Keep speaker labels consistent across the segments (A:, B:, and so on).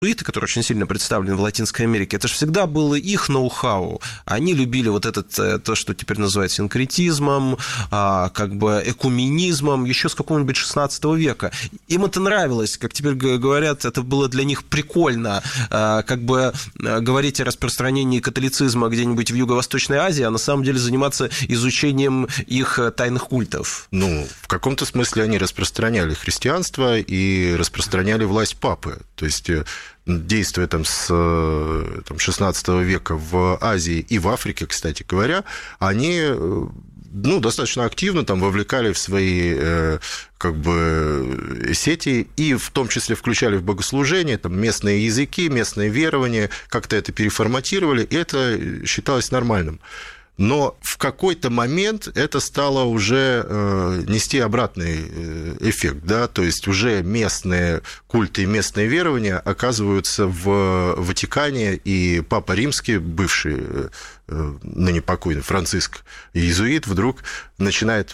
A: которые очень сильно представлены в Латинской Америке, это же всегда было их ноу-хау. Они любили вот то, что теперь называют синкретизмом, как бы экуменизмом, еще с какого-нибудь 16 века. Им это нравилось, как теперь говорят, это было для них прикольно, как бы говорить о распространении католицизма где-нибудь в Юго-Восточной Азии, а на самом деле заниматься изучением их тайных культов.
B: Ну, в каком-то смысле они распространяли христианство и распространяли власть папы. То есть, действуя там с XVI века в Азии и в Африке, кстати говоря, они достаточно активно там вовлекали в свои как бы сети и в том числе включали в богослужение там, местные языки, местные верования, как-то это переформатировали, и это считалось нормальным. Но в какой-то момент это стало уже нести обратный эффект, да, то есть уже местные культы и местные верования оказываются в Ватикане, и Папа Римский, бывший, ныне покойный Франциск иезуит, вдруг начинает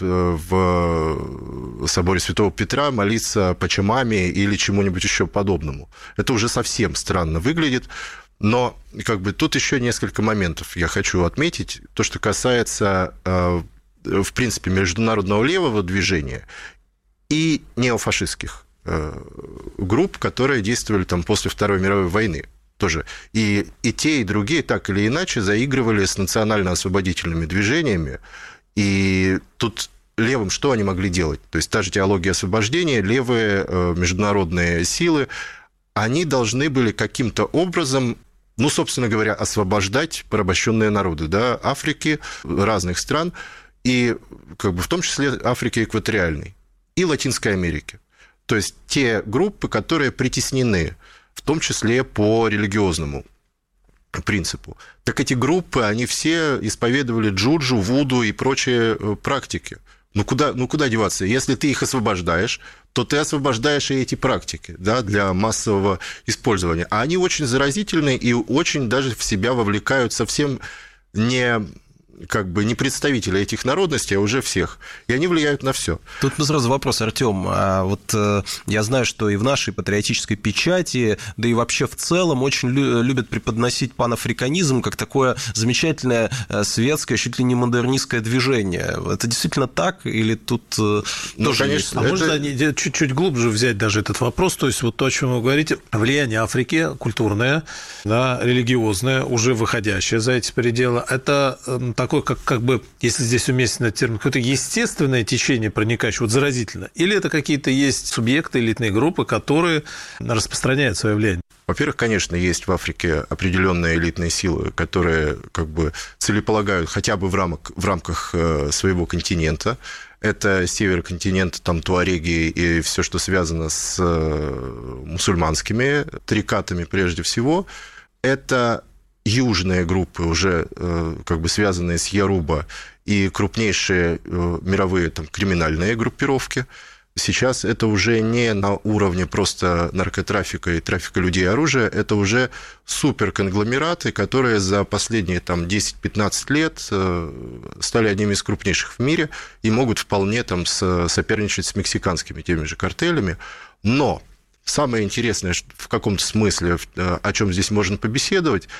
B: в соборе Святого Петра молиться Пачамаме или чему-нибудь еще подобному. Это уже совсем странно выглядит. Но как бы тут еще несколько моментов я хочу отметить. То, что касается, в принципе, международного левого движения и неофашистских групп, которые действовали там после Второй мировой войны тоже. И те, и другие так или иначе заигрывали с национально-освободительными движениями. И тут левым что они могли делать? То есть та же теология освобождения, левые международные силы, они должны были каким-то образом, собственно говоря, освобождать порабощенные народы, да, Африки, разных стран, и как бы в том числе Африки экваториальной и Латинской Америки. То есть те группы, которые притеснены, в том числе по религиозному принципу. Так эти группы, они все исповедовали джуджу, вуду и прочие практики. Куда деваться? Если ты их освобождаешь, то ты освобождаешь и эти практики, да, для массового использования. А они очень заразительны и очень даже в себя вовлекают совсем не представители этих народностей, а уже всех. И они влияют на все.
A: Тут сразу вопрос, Артём. Я знаю, что и в нашей патриотической печати, да и вообще в целом очень любят преподносить панафриканизм как такое замечательное светское, чуть ли не модернистское движение. Это действительно так? Или тут тоже
C: конечно,
A: есть?
C: Можно чуть-чуть глубже взять даже этот вопрос? То есть вот то, о чем вы говорите, влияние Африки культурное, да, религиозное, уже выходящее за эти пределы, это такое, как бы, если здесь уместен этот термин, какое-то естественное течение проникающее, заразительно, или это какие-то есть субъекты, элитные группы, которые распространяют свое влияние?
B: Во-первых, конечно, есть в Африке определенные элитные силы, которые как бы целеполагают хотя бы в рамках своего континента. Это север континента, там туареги и все, что связано с мусульманскими тарикатами прежде всего. Это южные группы, уже как бы связанные с Яруба, и крупнейшие мировые там, криминальные группировки. Сейчас это уже не на уровне просто наркотрафика и трафика людей и оружия, это уже суперконгломераты, которые за последние там, 10-15 лет стали одними из крупнейших в мире и могут вполне там, соперничать с мексиканскими теми же картелями. Но самое интересное в каком-то смысле, о чем здесь можно побеседовать,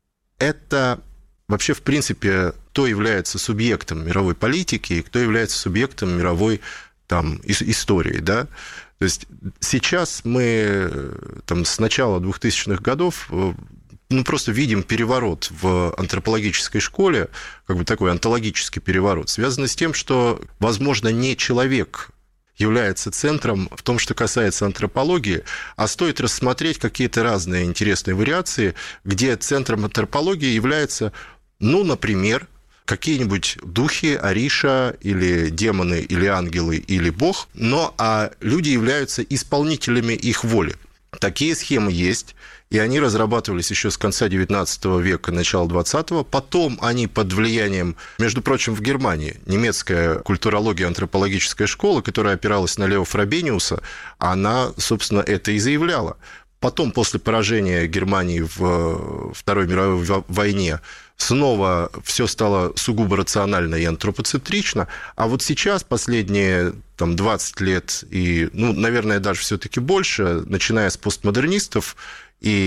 B: это вообще, в принципе, кто является субъектом мировой политики и кто является субъектом мировой там, истории. Да? То есть сейчас мы там, с начала 2000-х годов просто видим переворот в антропологической школе, как бы такой онтологический переворот, связанный с тем, что, возможно, не человек является центром в том, что касается антропологии, а стоит рассмотреть какие-то разные интересные вариации, где центром антропологии является, например, какие-нибудь духи, Ориша, или демоны, или ангелы, или Бог, а люди являются исполнителями их воли. Такие схемы есть, и они разрабатывались еще с конца XIX века, начала XX. Потом они под влиянием, между прочим, в Германии, немецкая культурология, антропологическая школа, которая опиралась на Лео Фробениуса, она, собственно, это и заявляла. Потом, после поражения Германии в Второй мировой войне, снова все стало сугубо рационально и антропоцентрично, а вот сейчас, последние 20 лет и, наверное, даже все-таки больше, начиная с постмодернистов И